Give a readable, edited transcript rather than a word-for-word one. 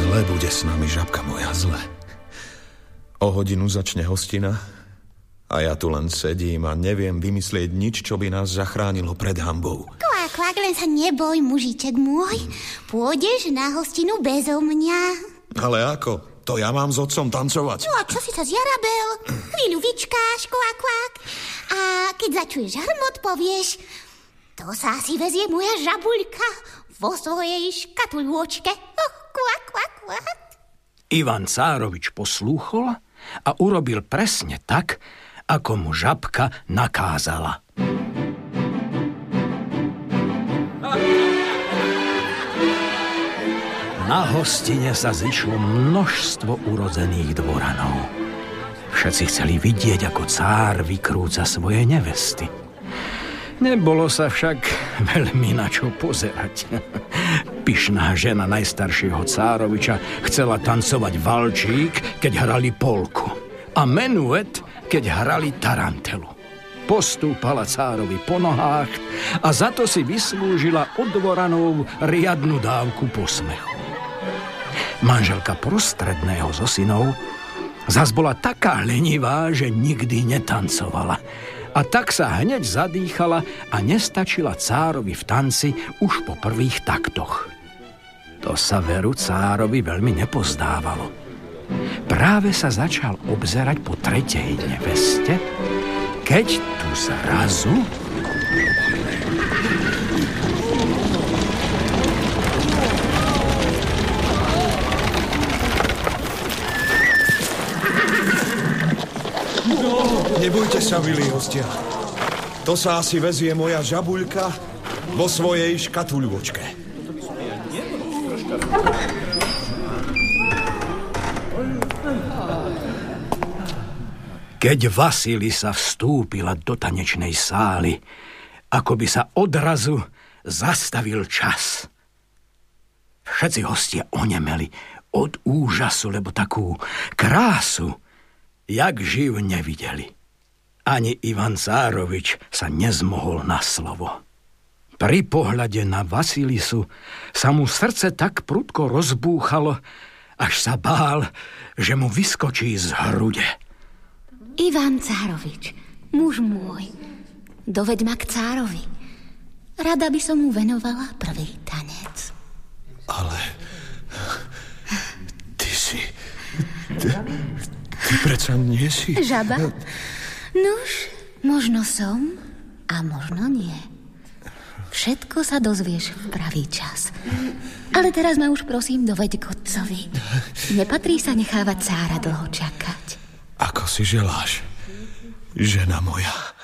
Zle bude s nami, žabka moja, zle. O hodinu začne hostina a ja tu len sedím a neviem vymyslieť nič, čo by nás zachránilo pred hanbou. Kvák, len sa neboj, mužiček môj. Pôjdeš na hostinu bezo mňa. Ale ako? To ja mám s otcom tancovať? No a čo si sa zjarabel? Chvíľu vyčkáš, kvák. A keď začuješ hrmot, povieš: to sa asi vezie moja žabuľka vo svojej škatulôčke. Kvák. Ivan Cárovič poslúchol a urobil presne tak, ako mu žabka nakázala. Na hostine sa zišlo množstvo urodzených dvoranov. Všetci chceli vidieť, ako cár vykrúca svoje nevesty. Nebolo sa však veľmi na čo pozerať. Pyšná žena najstaršieho Cároviča chcela tancovať valčík, keď hrali polku, a menuet, keď hrali tarantelu. Postúpala cárovi po nohách a za to si vyslúžila od dvoranov riadnu dávku posmechu. Manželka prostredného zo synov zas bola taká lenivá, že nikdy netancovala. A tak sa hneď zadýchala a nestačila cárovi v tanci už po prvých taktoch. To sa veru cárovi veľmi nepozdávalo. Práve sa začal obzerať po tretej neveste, keď tu zrazu... Nebojte sa, milí hostia. To sa asi vezie moja žabuľka vo svojej škatuľôčke. Keď Vasilisa vstúpila do tanečnej sály, ako by sa odrazu zastavil čas. Všetci hostia onemeli od úžasu, lebo takú krásu jak živ nevideli. Ani Ivan Cárovič sa nezmohol na slovo. Pri pohľade na Vasilisu sa mu srdce tak prudko rozbúchalo, až sa bál, že mu vyskočí z hrude. Ivan Cárovič, muž môj, doveď ma k cárovi. Rada by som mu venovala prvý tanec. Ale ty si... Ty predsa nie si... Žaba? Nuž, možno som a možno nie. Všetko sa dozvieš v pravý čas. Ale teraz ma už prosím doveď k otcovi. Nepatrí sa nechávať cára dlho čakať. Ako si želáš, žena moja.